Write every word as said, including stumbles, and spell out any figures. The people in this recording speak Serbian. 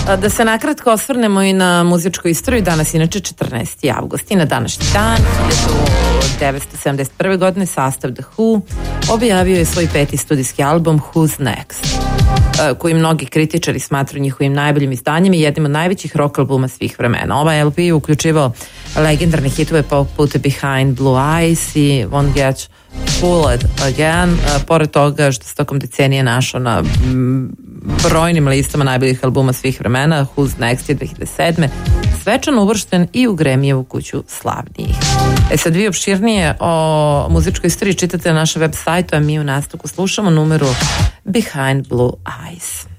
Da se nakratko osvrnemo i na muzičku istoriju. Danas inače četrnaesti avgust i na današnji dan hiljadu devetsto sedamdeset prve. godine sastav The Who objavio je svoj peti studijski album Who's Next, koji mnogi kritičari smatruju njihovim najboljim izdanjem i jednim od najvećih rock albuma svih vremena. Ovaj L P je uključivao legendarne hitove poput Behind Blue Eyes i Won't Get Fooled Again, pored toga što se tokom decenije našao na brojnim listama najboljih albuma svih vremena. Who's Next je dve hiljade sedme. svečano uvršten i u Gremijevu kuću slavnijih. E sad, vi opširnije o muzičkoj istoriji čitate na našem web sajtu, a mi u nastavku slušamo numeru Behind Blue Eyes.